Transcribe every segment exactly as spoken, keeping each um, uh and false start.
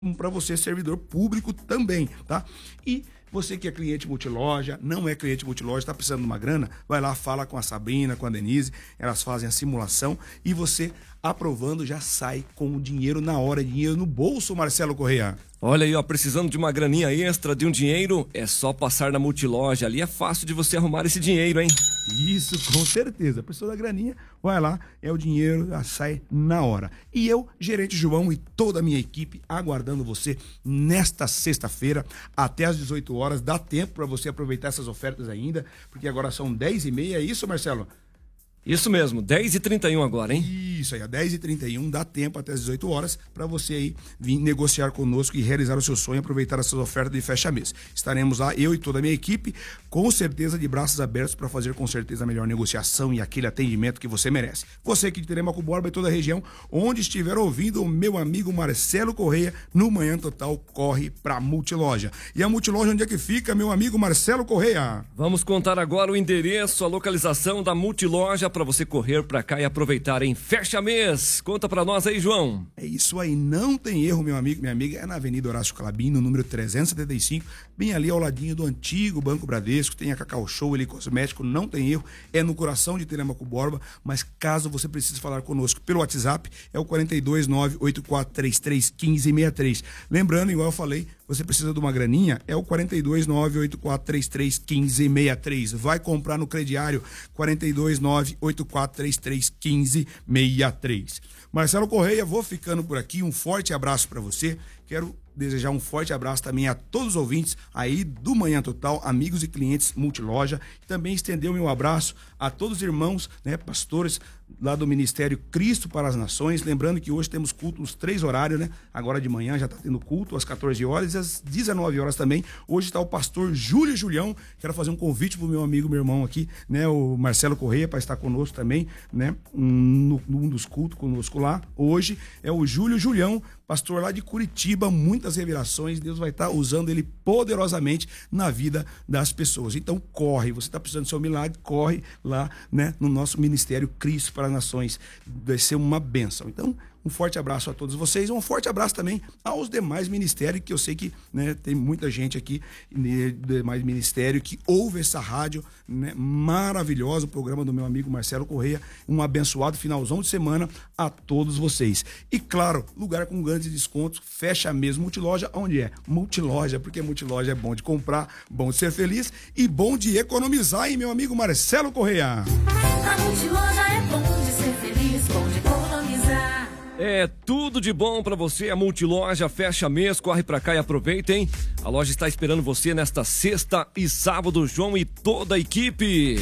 para você, servidor público também, tá? E você que é cliente multiloja, não é cliente multiloja, está precisando de uma grana, vai lá, fala com a Sabrina, com a Denise, elas fazem a simulação e você, aprovando, já sai com o dinheiro na hora, dinheiro no bolso, Marcelo Correia. Olha aí, ó, precisando de uma graninha extra, de um dinheiro, é só passar na Multiloja. Ali é fácil de você arrumar esse dinheiro, hein? Isso, com certeza. A pessoa da graninha, vai lá, é o dinheiro, sai na hora. E eu, gerente João e toda a minha equipe, aguardando você nesta sexta-feira, até às dezoito horas. Dá tempo para você aproveitar essas ofertas ainda, porque agora são dez e meia, é isso, Marcelo? Isso mesmo, dez e trinta e um agora, hein? Isso aí, às dez e trinta e um, dá tempo até as dezoito horas para você aí vir negociar conosco e realizar o seu sonho, aproveitar essas ofertas de fecha-mês. Estaremos lá, eu e toda a minha equipe, com certeza de braços abertos para fazer com certeza a melhor negociação e aquele atendimento que você merece. Você aqui de Telêmaco Borba e toda a região, onde estiver ouvindo o meu amigo Marcelo Correia, no Manhã Total, corre para Multiloja. E a Multiloja, onde é que fica, meu amigo Marcelo Correia? Vamos contar agora o endereço, a localização da Multiloja, para você correr para cá e aproveitar em fecha mês. Conta para nós aí, João. É isso aí, não tem erro, meu amigo, minha amiga. É na Avenida Horácio Calabino, número trezentos e setenta e cinco, bem ali ao ladinho do antigo Banco Bradesco. Tem a Cacau Show ali, cosmético, não tem erro. É no coração de Telêmaco Borba, mas caso você precise falar conosco pelo WhatsApp, é o quatro dois nove, oito quatro três três, um cinco seis três. Lembrando, igual eu falei, você precisa de uma graninha, é o quatro dois nove, oito quatro três três, um cinco seis três. Vai comprar no crediário, quatro dois nove, oito quatro três três, um cinco seis três. Marcelo Correia, vou ficando por aqui. Um forte abraço para você. Quero desejar um forte abraço também a todos os ouvintes aí do Manhã Total, amigos e clientes Multiloja. Também estender o meu abraço a todos os irmãos, né, pastores lá do Ministério Cristo para as Nações. Lembrando que hoje temos culto nos três horários, né? Agora de manhã já está tendo culto às quatorze horas e às dezenove horas também. Hoje está o pastor Júlio Julião. Quero fazer um convite pro meu amigo, meu irmão aqui, né, o Marcelo Correia, para estar conosco também, né, no, num dos cultos conosco lá. Hoje é o Júlio Julião, pastor lá de Curitiba, muitas revelações, Deus vai estar usando ele poderosamente na vida das pessoas. Então corre, você está precisando do seu milagre, corre lá, né, no nosso Ministério Cristo para as Nações, vai ser uma bênção. Então, um forte abraço a todos vocês, um forte abraço também aos demais ministérios, que eu sei que, né, tem muita gente aqui, né, demais ministérios, que ouve essa rádio, né, maravilhosa, o programa do meu amigo Marcelo Correia. Um abençoado finalzão de semana a todos vocês. E claro, lugar com grandes descontos, fecha mesmo Multiloja, onde é? Multiloja, porque Multiloja é bom de comprar, bom de ser feliz e bom de economizar, hein, meu amigo Marcelo Correia? A Multiloja é bom de ser feliz, bom de economizar. É tudo de bom pra você, a Multiloja fecha mês, corre pra cá e aproveita, hein? A loja está esperando você nesta sexta e sábado, João e toda a equipe.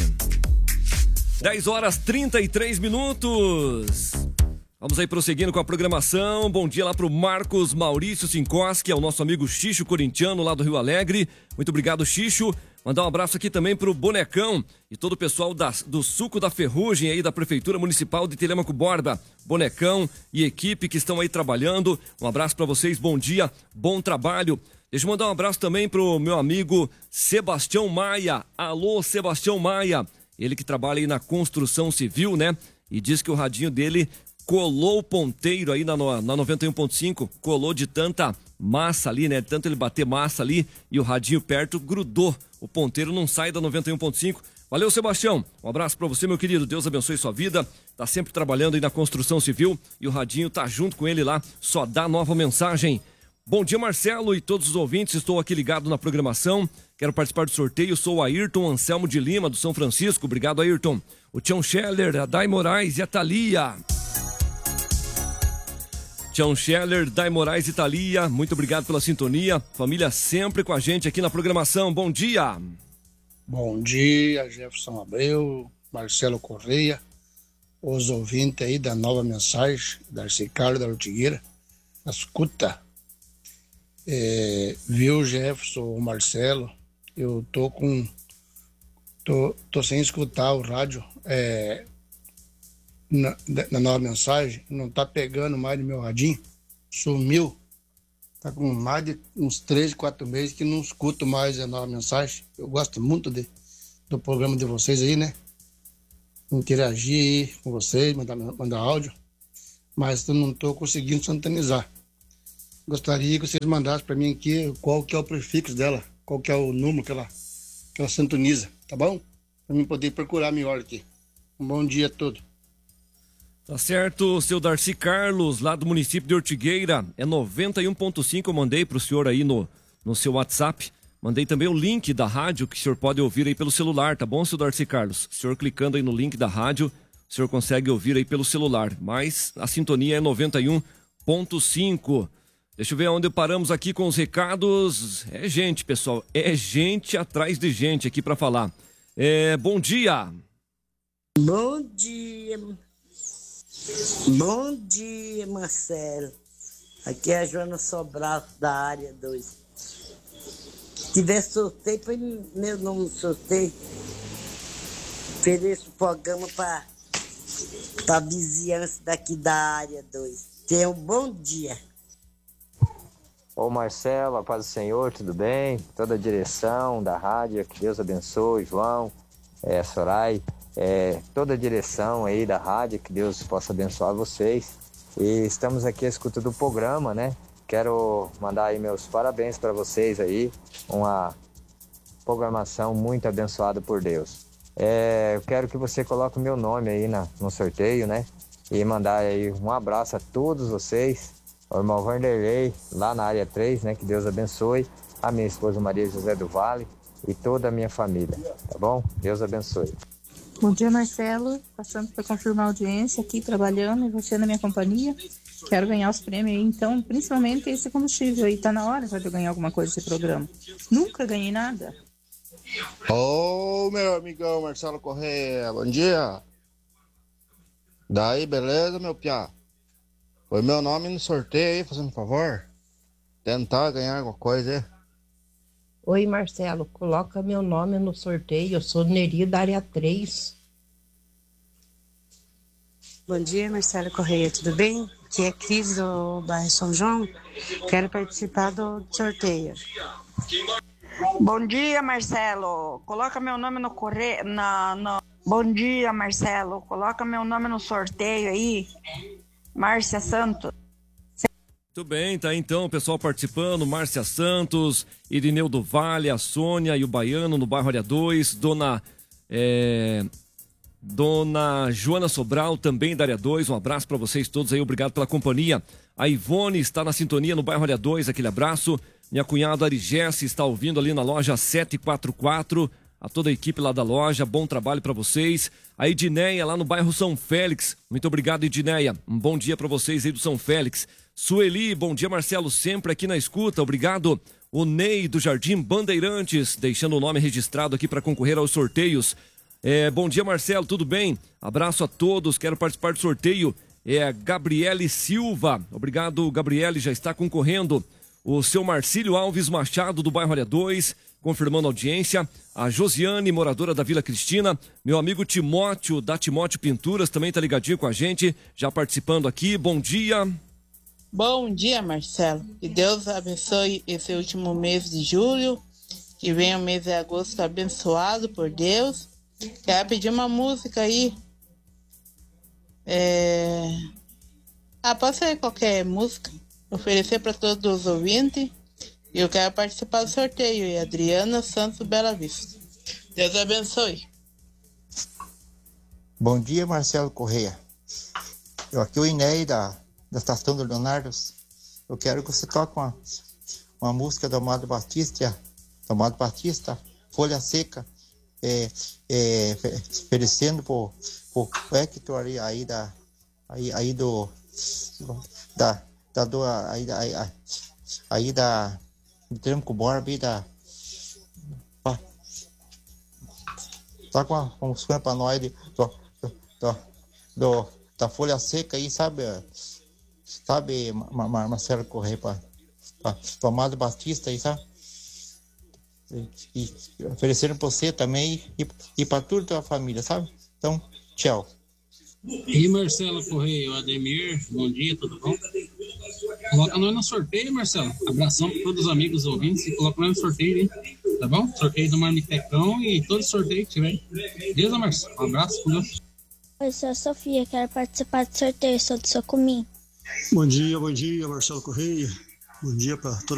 dez horas e trinta e três minutos. Vamos aí prosseguindo com a programação. Bom dia lá pro Marcos Maurício Sinkoski, é o nosso amigo Xixo corintiano lá do Rio Alegre. Muito obrigado, Xixo. Mandar um abraço aqui também pro Bonecão e todo o pessoal da, do Suco da Ferrugem aí da Prefeitura Municipal de Telêmaco Borba. Bonecão e equipe que estão aí trabalhando. Um abraço para vocês, bom dia, bom trabalho. Deixa eu mandar um abraço também pro meu amigo Sebastião Maia. Alô, Sebastião Maia. Ele que trabalha aí na construção civil, né? E diz que o radinho dele colou o ponteiro aí na, na noventa e um ponto cinco, colou de tanta massa ali, né? Tanto ele bater massa ali e o radinho perto grudou. O ponteiro não sai da noventa e um ponto cinco. Valeu, Sebastião. Um abraço pra você, meu querido. Deus abençoe sua vida. Tá sempre trabalhando aí na construção civil e o radinho tá junto com ele lá. Só dá nova mensagem. Bom dia, Marcelo e todos os ouvintes. Estou aqui ligado na programação. Quero participar do sorteio. Sou o Ayrton Anselmo de Lima, do São Francisco. Obrigado, Ayrton. O Tião Scheller, a Dai Moraes e a Thalia. Tião Scheller, Dai Moraes e Thalia, muito obrigado pela sintonia. Família sempre com a gente aqui na programação. Bom dia. Bom dia, Jefferson Abreu, Marcelo Correia, os ouvintes aí da nova mensagem, Darcy Carlos da Ortigueira, escuta. É, viu, Jefferson, Marcelo, eu tô com, tô, tô sem escutar o rádio, é, Na, na nova mensagem, não tá pegando mais no meu radinho, sumiu, tá com mais de uns três, quatro meses que não escuto mais a nova mensagem. Eu gosto muito de, do programa de vocês aí, né? Interagir aí com vocês, mandar, mandar áudio, mas eu não tô conseguindo sintonizar. Gostaria que vocês mandassem para mim aqui qual que é o prefixo dela, qual que é o número que ela, que ela sintoniza, tá bom? Para mim poder procurar melhor aqui. Um bom dia a todos. Tá certo, seu Darcy Carlos, lá do município de Ortigueira, é noventa e um ponto cinco, eu mandei pro senhor aí no, no seu WhatsApp. Mandei também o link da rádio que o senhor pode ouvir aí pelo celular, tá bom, seu Darcy Carlos? O senhor clicando aí no link da rádio, o senhor consegue ouvir aí pelo celular, mas a sintonia é noventa e um ponto cinco. Deixa eu ver onde paramos aqui com os recados. É gente, pessoal, é gente atrás de gente aqui para falar. É, bom dia. Bom dia. Bom dia, Marcelo. Aqui é a Joana Sobral, da área dois. Se tiver sorteio, põe meu nome no sorteio. Ofereço o programa para a vizinhança daqui da área dois. Tenha um bom dia. Ô Marcelo, a paz do Senhor, tudo bem? Toda a direção da rádio, que Deus abençoe, João, é, Sorai, é, toda a direção aí da rádio, que Deus possa abençoar vocês. E estamos aqui à escuta do programa, né? Quero mandar aí meus parabéns para vocês aí, uma programação muito abençoada por Deus. É, eu quero que você coloque o meu nome aí na, no sorteio, né? E mandar aí um abraço a todos vocês. O irmão Vanderlei, lá na área três, né? Que Deus abençoe. A minha esposa Maria José do Vale e toda a minha família, tá bom? Deus abençoe. Bom dia, Marcelo. Passando para confirmar a audiência aqui, trabalhando, e você na minha companhia. Quero ganhar os prêmios aí, então, principalmente esse combustível aí. Tá na hora já de eu ganhar alguma coisa desse programa. Nunca ganhei nada. Ô, oh, meu amigão Marcelo Correia, bom dia. Daí, beleza, meu piá? Põe meu nome no sorteio aí, fazendo um favor. Tentar ganhar alguma coisa aí. Oi, Marcelo, coloca meu nome no sorteio. Eu sou Neri da área três. Bom dia, Marcelo Correia, tudo bem? Aqui é Cris do bairro São João. Quero participar do sorteio. Bom dia, Marcelo. Coloca meu nome no correio. Na, no... Bom dia, Marcelo. Coloca meu nome no sorteio aí. Márcia Santos. Muito bem, tá então o pessoal participando, Márcia Santos, Irineu do Vale, a Sônia e o Baiano no bairro Área dois, Dona é, Dona Joana Sobral também da Área dois, um abraço para vocês todos aí, obrigado pela companhia. A Ivone está na sintonia no bairro Área dois, aquele abraço. Minha cunhada Arigesse está ouvindo ali na loja sete quatro quatro, a toda a equipe lá da loja, bom trabalho para vocês. A Edneia lá no bairro São Félix, muito obrigado, Edneia, um bom dia para vocês aí do São Félix. Sueli, bom dia, Marcelo, sempre aqui na escuta, obrigado. O Ney do Jardim Bandeirantes, deixando o nome registrado aqui para concorrer aos sorteios. É, bom dia, Marcelo, tudo bem? Abraço a todos, quero participar do sorteio. É a Gabriele Silva, obrigado, Gabriele, já está concorrendo. O seu Marcílio Alves Machado do bairro Área dois, confirmando a audiência. A Josiane, moradora da Vila Cristina. Meu amigo Timóteo, da Timóteo Pinturas, também está ligadinho com a gente, já participando aqui. Bom dia. Bom dia, Marcelo. Que Deus abençoe esse último mês de julho. Que venha o mês de agosto abençoado por Deus. Quero pedir uma música aí. É... Ah, pode ser qualquer música. Oferecer para todos os ouvintes. E eu quero participar do sorteio. E Adriana Santos Bela Vista. Deus abençoe. Bom dia, Marcelo Correia. Eu aqui o Inei da... da estação do Leonardo. Eu quero que você toque uma, uma música do Amado Batista, do Amado Batista, Folha Seca, é, é, oferecendo pro, pro Hector aí, aí da aí, aí do da, da do aí, aí, aí da do Tranco Borba aí da ó, toca uma, uma música pra nós de, do, do, do, do, da Folha Seca aí, sabe? Sabe, Marcelo Correia, para o Amado Batista aí, sabe? E, e oferecendo para você também e, e para toda a tua família, sabe? Então, tchau. E Marcelo Correia, o Ademir, bom dia, tudo bom? Coloca nós no sorteio, Marcelo. Abração para todos os amigos ouvintes e coloca nós no sorteio, hein? Tá bom? Sorteio do Marmitecão e todo sorteio que tiver. Beleza, Marcelo? Um abraço, com Deus. Oi, sou a Sofia, quero participar do sorteio, sou do Socumim. Bom dia, bom dia, Marcelo Correia. Bom dia para toda